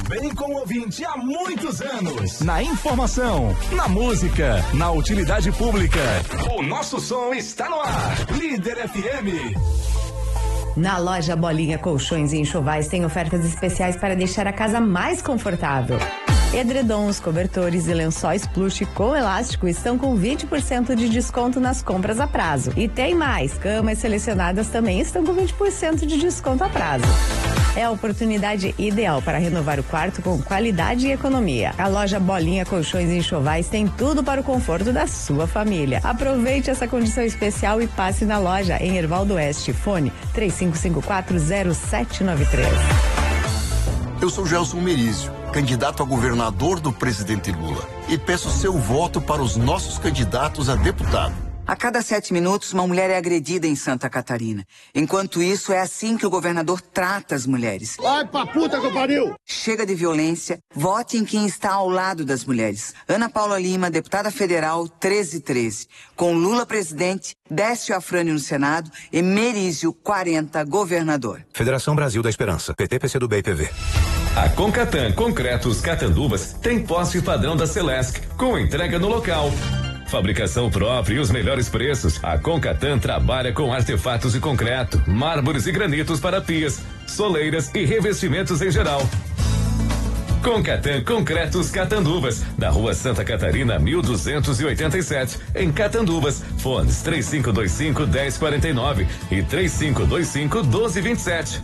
Vem com o ouvinte há muitos anos. Na informação, na música, na utilidade pública. O nosso som está no ar. Líder FM. Na loja Bolinha Colchões e Enxovais tem ofertas especiais para deixar a casa mais confortável. Edredons, cobertores e lençóis plush com elástico estão com 20% de desconto nas compras a prazo. E tem mais, camas selecionadas também estão com 20% de desconto a prazo. É a oportunidade ideal para renovar o quarto com qualidade e economia. A loja Bolinha Colchões e Enxovais tem tudo para o conforto da sua família. Aproveite essa condição especial e passe na loja em Hervaldo Oeste. Fone 35540793. Eu sou Gelson Merizio, candidato a governador do presidente Lula, e peço seu voto para os nossos candidatos a deputado. A cada 7 minutos, uma mulher é agredida em Santa Catarina. Enquanto isso, é assim que o governador trata as mulheres. Vai pra puta que eu pariu! Chega de violência, vote em quem está ao lado das mulheres. Ana Paula Lima, deputada federal, 1313. Com Lula presidente, Décio Afrânio no Senado e Merizio 40, governador. Federação Brasil da Esperança, PT, PCdoB e PV. A Concatan Concretos Catanduvas tem poste padrão da Celesc, com entrega no local. Fabricação própria e os melhores preços. A Concatan trabalha com artefatos de concreto, mármores e granitos para pias, soleiras e revestimentos em geral. Concatan Concretos Catanduvas, da Rua Santa Catarina, 1287, em Catanduvas. Fones 3525-1049 e 3525-1227.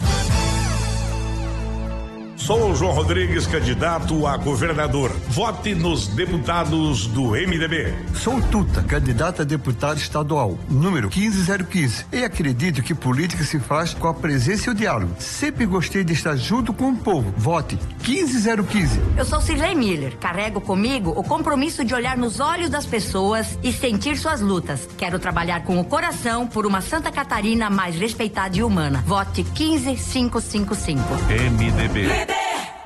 Sou o João Rodrigues, candidato a governador. Vote nos deputados do MDB. Sou Tuta, candidato a deputado estadual, número 15015. E acredito que política se faz com a presença e o diálogo. Sempre gostei de estar junto com o povo. Vote 15015. Eu sou Cirlei Miller. Carrego comigo o compromisso de olhar nos olhos das pessoas e sentir suas lutas. Quero trabalhar com o coração por uma Santa Catarina mais respeitada e humana. Vote 15555. MDB.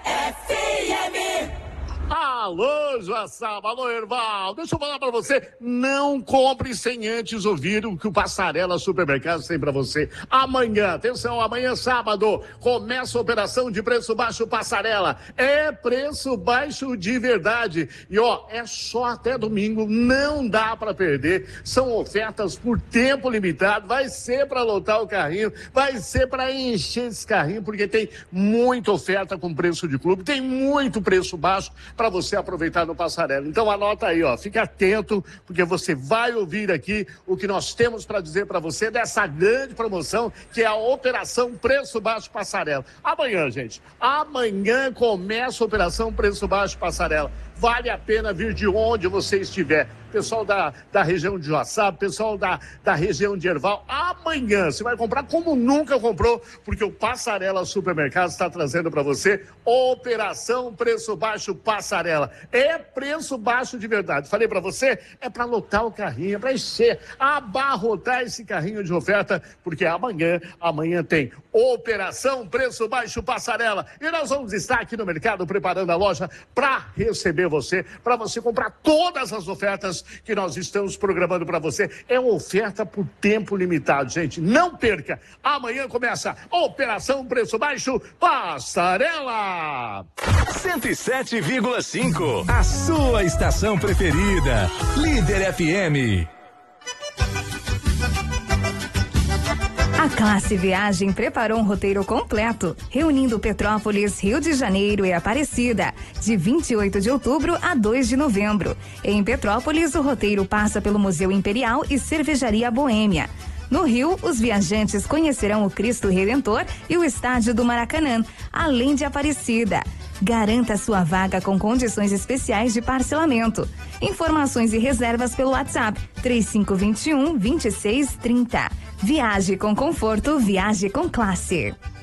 Alô, Joaçaba, alô, Herval. Deixa eu falar pra você, não compre sem antes ouvir o que o Passarela Supermercados tem pra você. Amanhã, atenção, amanhã sábado, começa a operação de preço baixo Passarela. É preço baixo de verdade. E ó, é só até domingo, não dá pra perder. São ofertas por tempo limitado, vai ser pra lotar o carrinho, vai ser pra encher esse carrinho, porque tem muita oferta com preço de clube, tem muito preço baixo pra você aproveitar no Passarela. Então anota aí, ó, fica atento, porque você vai ouvir aqui o que nós temos para dizer para você dessa grande promoção, que é a Operação Preço Baixo Passarela. Amanhã, gente, amanhã começa a Operação Preço Baixo Passarela. Vale a pena vir de onde você estiver. Pessoal da região de Joaçaba, pessoal da região de Herval, amanhã você vai comprar como nunca comprou, porque o Passarela Supermercados está trazendo para você Operação Preço Baixo Passarela. É preço baixo de verdade. Falei para você, é para lotar o carrinho, é para encher, abarrotar esse carrinho de oferta, porque amanhã tem Operação Preço Baixo Passarela. E nós vamos estar aqui no mercado preparando a loja para receber você, para você comprar todas as ofertas que nós estamos programando para você. É uma oferta por tempo limitado, gente. Não perca. Amanhã começa a Operação Preço Baixo Passarela. 107,5. A sua estação preferida. Líder FM. A Classe Viagem preparou um roteiro completo, reunindo Petrópolis, Rio de Janeiro e Aparecida, de 28 de outubro a 2 de novembro. Em Petrópolis, o roteiro passa pelo Museu Imperial e Cervejaria Boêmia. No Rio, os viajantes conhecerão o Cristo Redentor e o Estádio do Maracanã, além de Aparecida. Garanta sua vaga com condições especiais de parcelamento. Informações e reservas pelo WhatsApp 3521-2630. Viaje com conforto, viaje com classe.